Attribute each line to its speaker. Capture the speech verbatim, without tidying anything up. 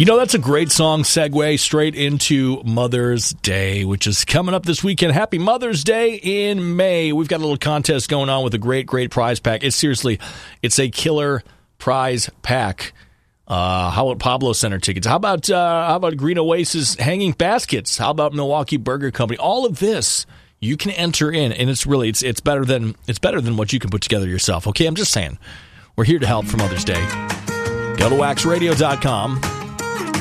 Speaker 1: You know, that's a great song segue straight into Mother's Day, which is coming up this weekend. Happy Mother's Day in May. We've got a little contest going on with a great, great prize pack. It's seriously, it's a killer prize pack. Uh, how about Pablo Center tickets? How about uh, how about Green Oasis hanging baskets? How about Milwaukee Burger Company? All of this you can enter in, and it's really it's it's better than it's better than what you can put together yourself. Okay, I'm just saying, we're here to help for Mother's Day. Go to wax radio dot com.